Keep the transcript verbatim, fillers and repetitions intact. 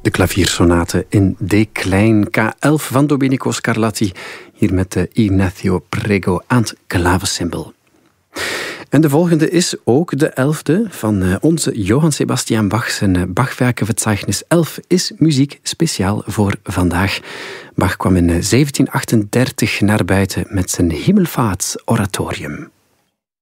De klaviersonate in D-klein K elf van Domenico Scarlatti. Hier met de Ignacio Prego aan het klavecimbal. En de volgende is ook de elfde van onze Johann Sebastian Bach. Zijn Bachwerkenverzeichnis elf is muziek speciaal voor vandaag. Bach kwam in zeventien achtendertig naar buiten met zijn Himmelfaartsoratorium.